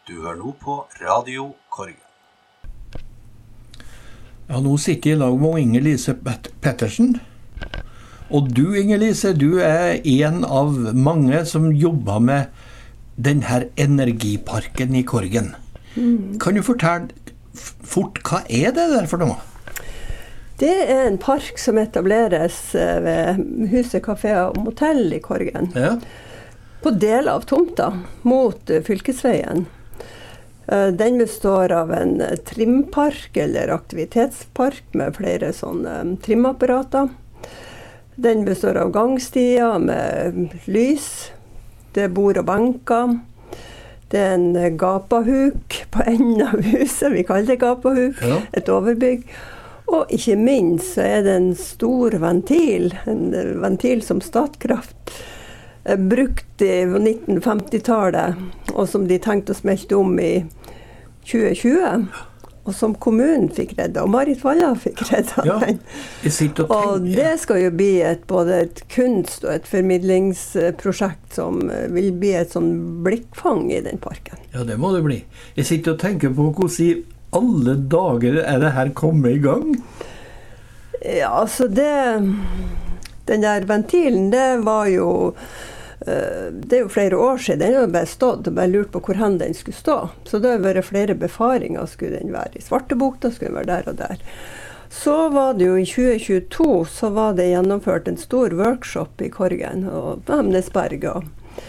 Du hører nå på Radio Korgen. Ja, nå sitter jeg I lag med Inger-Lise Pettersen. Og du, Inger-Lise, du en av mange som jobber med denne energiparken I Korgen. Kan du fortelle fort, hva det der for noe? Det en park som etableres ved Huset Café og Motell I Korgen. Ja. På del av tomta mot fylkesveien. Den består av en trimpark eller aktivitetspark med flere sånne trimapparater. Den består av gangstier med lys. Det bord og benker. Det en gapahuk på enden av huset. Vi kaller det gapahuk. Ja. Et overbygg. Og ikke minst så det en stor ventil. En ventil som Statkraft brukte I 1950-tallet, og som de tenkte å smelte om I 2020. Og som kommunen fikk redda, og Marit Valla fikk redda den. Og det skal jo bli både et kunst- og et formidlingsprosjekt som vil bli et sånn blikkfang I den parken. Ja, det må det bli. Jeg sitter og tenker på hvordan I alle dager det her kommet I gang? Ja, altså den der ventilen, det var jo det jo flere år siden, den har bare stått og bare lurt på hvor den skulle stå. Så det har vært flere befaringer. Skulle den være I Svartebukta, skulle den være der og der. Så var det jo I 2022, så var det gjennomført en stor workshop I Korgen og på Hemnesberg og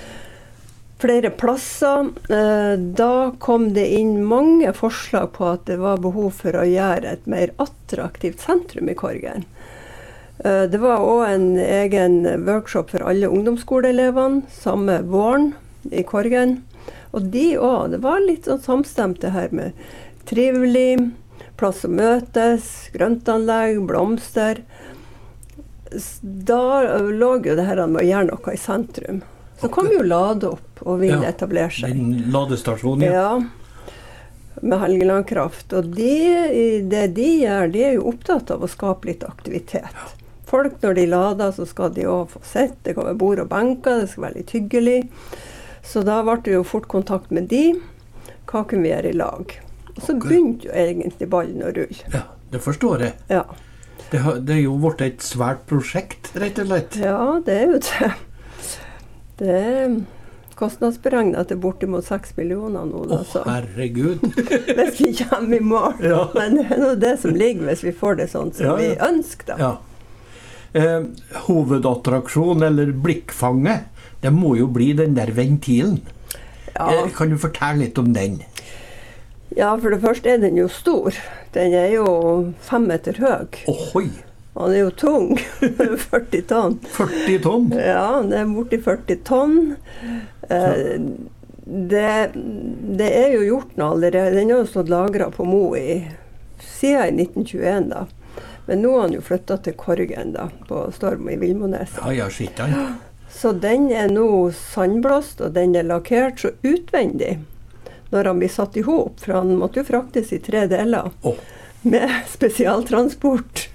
flere plasser. Da kom det inn mange forslag på at det var behov for å gjøre et mer attraktivt sentrum I Korgen. Det var også en egen workshop for alle ungdomsskoleelevene, samme våren I Korgen. Og de også, det var litt sånn samstemt det her med trivelig, plass å møtes, grøntanlegg, blomster. Da lå jo det her med å gjøre noe I sentrum. Så kom jo Lade opp og ville etablere seg. Den ladestasjonen, ja. Med Helgeland Kraft. Og det de gjør, de jo opptatt av å skape litt aktivitet. Folk når de lader, så skal de også få sett. Det kan være bord og benker, det skal være litt hyggelig. Så da ble det jo fort kontakt med de. Hva kunne vi gjøre I lag? Og så begynte jo egentlig ballen å rulle. Ja, det forstår jeg. Ja. Det jo vært et svært prosjekt, rett og slett. Ja, det jo det. Det kostnadsberegnet til bortimot 6 millioner nå. Herregud! Hvis vi kommer I mål. Ja. Men det noe det som ligger hvis vi får det sånn som vi ønsker da. Ja. Hovedattraksjon eller blikkfanget, det må jo bli den der ventilen. Ja. Kan du fortelle litt om den? Ja, for det første den jo stor. Den jo 5 meter høy. Ohoi! Han jo tung, 40 tonn. 40 tonn? Ja, det borti 40 tonn. Det jo gjort noe allerede. Den har jo stått lagret på Mo siden I 1921 da. Men nå har han jo flyttet til Korgen da, på Storm I Vilmones. Ja, skitt han. Så den nå sandblåst, og den lakkert så utvendig. Når han blir satt ihop, for han måtte jo fraktes I 3 deler. Med spesialtransport.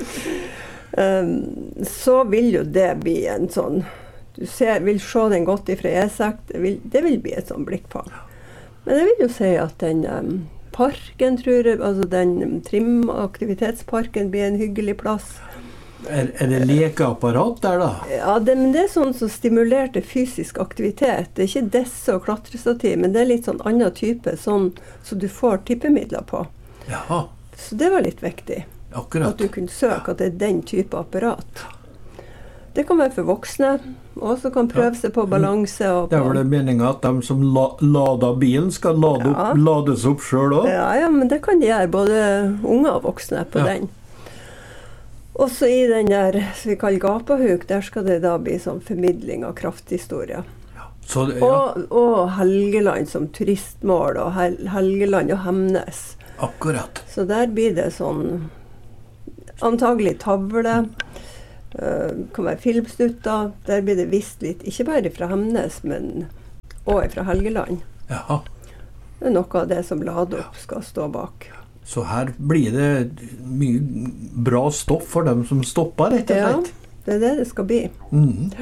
Så vil jo det bli en sånn vil se den godt ifra E6 det vil bli et sånn blikkfang men jeg vil jo si at den parken tror jeg altså den trimaktivitetsparken blir en hyggelig plass det lekeapparat der da? Ja, men det sånn som stimulerer til fysisk aktivitet det ikke desse og klatrestativ men det litt sånn annen type sånn så du får tippemidler på Jaha. Så det var litt viktig Akkurat. At du kunne søke at det den type apparat. Det kan være for voksne, og så kan prøve seg på balanse. Og på. Det var det meningen at de som lader bilen skal lades opp selv også? Ja, men det kan de gjøre, både unge og voksne på den. Også I den der, som vi kaller gapahuk, der skal det da bli sånn formidling av krafthistorie. Så, og Helgeland som turistmål, og Helgeland og Hemnes. Akkurat. Så der blir det sånn antagelig tavle, kan være filmsnutter, der blir det vist litt, ikke bare fra Hemnes, men også fra Helgeland. Jaha. Det noe av det som Lade opp skal stå bak. Så her blir det mye bra stoff for dem som stopper, rett og slett? Ja, det det skal bli. Ja.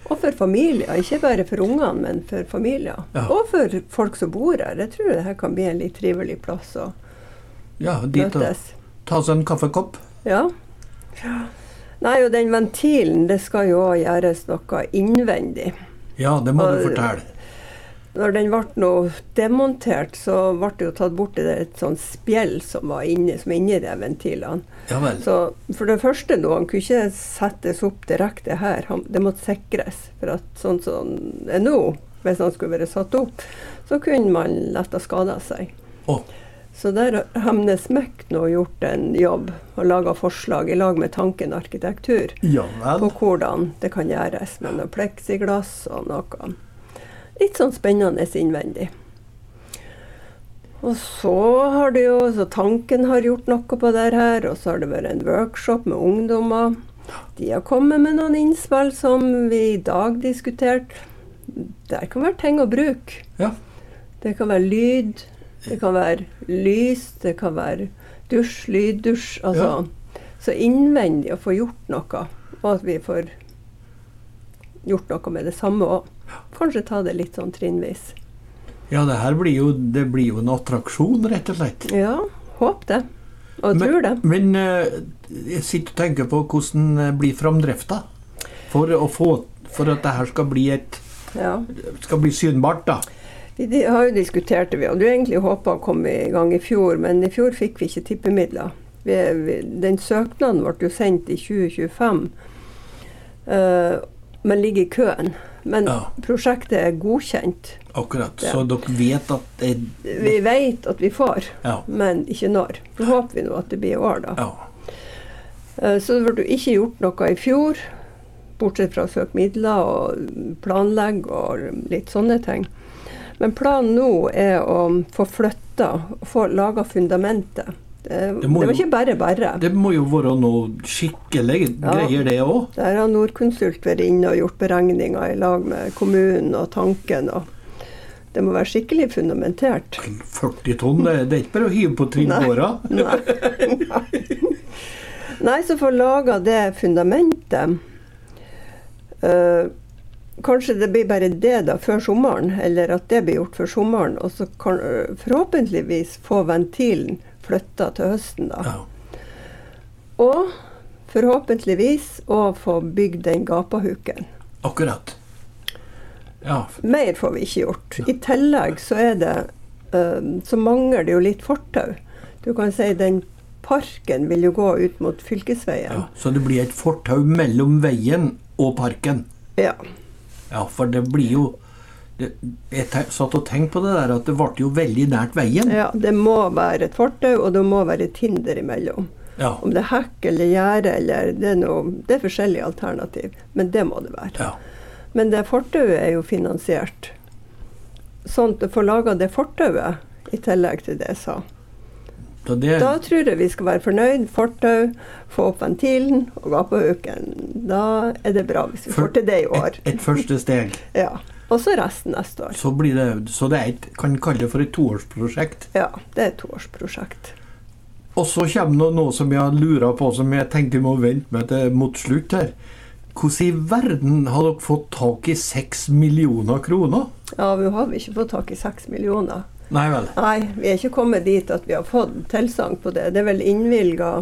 Og for familier, ikke bare for ungene, men for familier. Ja. Og for folk som bor her. Jeg tror det her kan bli en litt trivelig plass å Ja, dit og møtes. ta seg en kaffekopp. Ja. Nei, og den ventilen, det skal jo også gjøres noe innvendig. Ja, det må Og- du fortelle. Når den ble nå demontert, så ble det jo tatt bort det der et sånt spjell som var inni de ventilene. Ja vel. Så for det første nå, han kunne ikke settes opp direkte her. Det måtte sikres. For at sånn som det er nå, hvis han skulle være satt opp, så kunne man lett ha skadet seg. Å, Så der har Hemnes Mek nå gjort en jobb og laget forslag i lag med Tanken arkitektur ja på vel. hvordan det kan gjøres med noe pleksiglass og noe litt sånn spennende innvendig. Og så har det jo, så Tanken har gjort noe på det her, og så har det vært en workshop med ungdommer. De har kommet med noen innspill som vi i dag diskuterte. Der kan være ting å bruke. Ja. Det kan være lyd, det kan være lys, det kan være dusj, lyddusj, altså. Så innvendig å få gjort noe, og at vi får gjort noe med det samme også. Kanskje ta det litt sånn trinnvis. Ja, det blir jo en attraksjon, rett og slett. Ja, håp det. Og tror det. Men jeg sitter og tenker på hvordan blir framdrifta for at det her skal bli Ja. skal bli synbart, da. Vi har jo diskutert det. Vi hadde jo egentlig håpet å komme i gang i fjor, men i fjor fikk vi ikke tippemidler. Den søknaden ble jo sendt i 2025, men ligger i køen. Men Ja. prosjektet er godkjent. Akkurat. Ja. Så dere vet at det Vi vet at vi får, Ja. men ikke når. Så håper vi nå at det blir i år, da. Ja. Så det ble jo ikke gjort noe i fjor, bortsett fra å søke midler og planlegge og litt sånne ting. Men planen nå er å få flytta, få laga fundamentet. Det må var jo- ikke bare. Det må jo være noe skikkelig Ja. greier, det òg. Der har Nordkonsult vært inne og gjort beregninger i lag med kommunen og Tanken. Og det må være skikkelig fundamentert. 40 tonn, det er ikke bare å hive på trinnbåra. Nei. Nei, så få laga det fundamentet. Kanskje det blir bare det da før sommeren, eller at det blir gjort før sommeren. Og så kan forhåpentligvis få ventilen flytta til høsten, da. Ja. Og forhåpentligvis å få bygd den gapahuken. Akkurat. Ja. Mer får vi ikke gjort. I tillegg så er det så mangler det jo litt fortau. Du kan si den parken vil jo gå ut mot fylkesveien. Ja. Så det blir et fortau mellom veien og parken. Ja. Ja, for det blir jo jeg satt og tenkte på det der, at det ble jo veldig nært veien. Ja, det må være et fortau, og det må være et hinder imellom. Ja. Om det er hekk eller gjerde, eller det er forskjellige alternativ. Men det må det være. Ja. Men det fortauet er jo finansiert. Sånn at du får laga det fortauet i tillegg til det jeg sa. Så det, Da tror jeg vi skal være fornøyd. Fortau, få opp ventilen og gapahuken. Da er det bra hvis vi får til det i år. et første steg. Ja. Og så resten neste år. Så det er kan kalle det for et toårsprosjekt. Ja, det er et toårsprosjekt. Og så kommer noe som jeg lurer på, som jeg tenkte jeg må vente med til mot slutt her. Hvordan i verden har dere fått tak i 6 millioner kroner? Ja, vi har ikke fått tak i 6 millioner. Nei vel. Nei, vi er ikke kommet dit at vi har fått tilsagn på det. Det er vel innvilga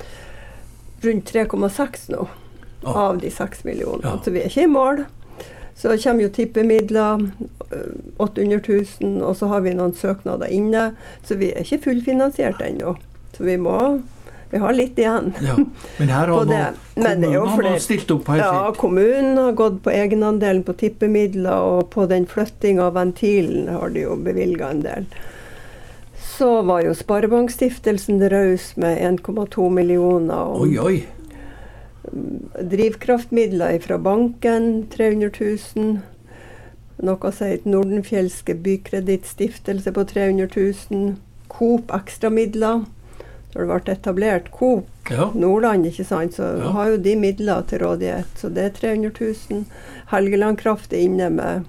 rundt 3,6 nå av de 6 millionene. Ja. Så vi er ikke i mål. Så kommer jo tippemidler, 800 000, og så har vi noen søknader inne. Så vi er ikke fullfinansiert ennå. Så vi har litt igjen. Ja. Men her På har det. Men det er jo kommunen flere- har stilt opp her. Ja, kommunen har gått på egenandelen på tippemidler, og på den flytting av ventilen har de jo bevilget en del. Så var jo Sparebankstiftelsen raus med 1,2 millioner, og Oi, oi. drivkraftmidler fra banken 300 000. Noe sier Nordenfjelske bykredittstiftelse på 300 000. Coop ekstramidler. Når det ble etablert Coop Ja. Nordland, ikke sant, så Ja. har jo de midler til rådighet. Så det er 300 000. Helgeland Kraft er inne med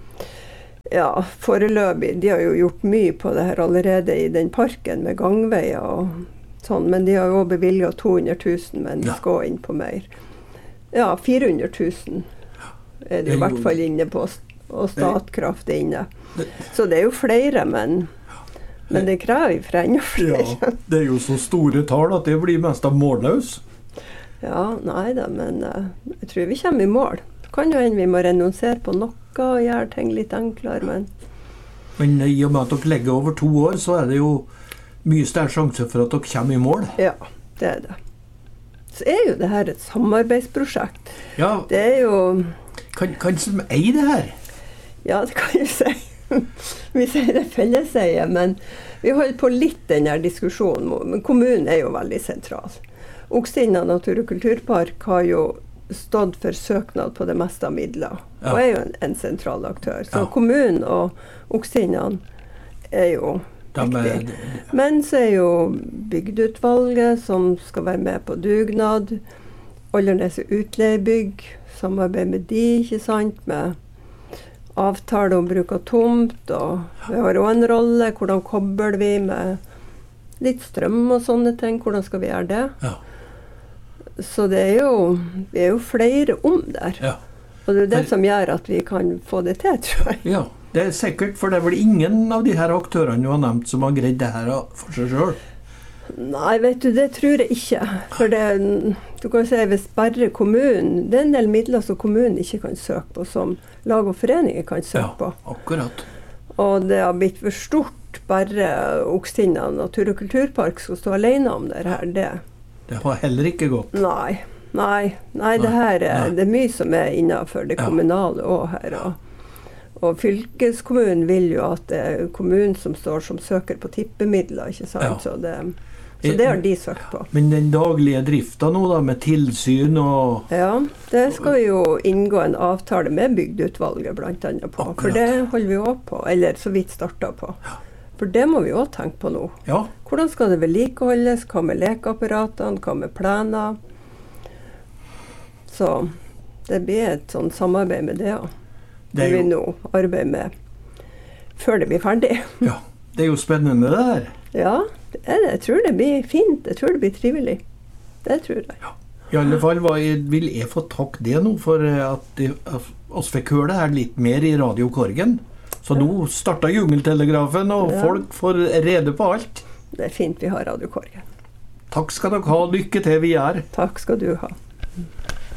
foreløpig. De har jo gjort mye på det her allerede i den parken med gangveier og sånn, men de har jo bevilget 200 000, men de Ja. skal inn på mer. Ja, 400 000 er det i hvert fall inne på, og Statkraft er inne. Så det er jo flere, men det krever fra enda flere. Ja, det er jo så store tall at det blir mest av målløs. Ja, nei da, men jeg tror vi kommer i mål. Det kan jo hende vi må renonsere på noe og gjøre ting litt enklere, Men i og med at dere legger over 2 år, så er det jo mye større sjanse for at dere kommer i mål. Ja, det er det. Så er jo det her et samarbeidsprosjekt. Ja. Det er jo... Kan som eier det her? Ja, det kan jeg si. Vi sier det felleseie, men vi holder på litt denne diskusjonen. Men kommunen er jo veldig sentral. Oksinna Natur- og Kulturpark har jo stått for søknad på det meste av midler, og er jo en sentral aktør. Så kommunen og Oksinna er jo viktig. Men så er jo bygdeutvalget som skal være med på dugnad, Oldernes utleiebygg, samarbeid med de, ikke sant, med avtale om bruk av tomt, og vi har også en rolle, hvordan kobler vi med litt strøm og sånne ting, hvordan skal vi gjøre det? Ja. Så det er jo, vi er jo flere om der. Ja. Og det er det som gjør at vi kan få det til, tror jeg. Ja, det er sikkert, for det er vel ingen av de her aktørene du har nevnt som har greid det her for seg selv? Nei, vet du, det tror jeg ikke. For det, du kan si, hvis bare kommunen, det er en del midler som kommunen ikke kan søke på, som lag og foreninger kan søke på. Ja, akkurat. Og det har blitt for stort, bare Oksinna Natur- og Kulturpark skal stå alene om det her, Det har heller ikke gått. Nei, det her det er mye som er innenfor det kommunale også her. Og fylkeskommunen vil jo at det er kommunen som står som søker på tippemidler, ikke sant? Ja. Så det har de søkt på. Men den daglige driften nå da, med tilsyn og... Ja, det skal vi jo inngå en avtale med bygdeutvalget blant annet på. Akkurat. For det holder vi også på, eller så vidt startet på. Ja. For det må vi også tenke på nå. Ja. Hvordan skal det vedlikeholdes? Hva med lekeapparatene? Hva med planer? Så det blir et sånn samarbeid med det også. Det vi nå arbeider med før det blir ferdig. Ja, det er jo spennende det her. Ja, det er det. Jeg tror det blir fint. Jeg tror det blir trivelig. Det tror jeg. Ja. I alle fall vil jeg få takk det nå for at oss fikk høre det her litt mer i Radio Korgen. Så nå starter jungeltelegrafen, og folk får rede på alt. Det er fint vi har Radio Korgen. Takk skal dere ha. Lykke til vi er. Takk skal du ha.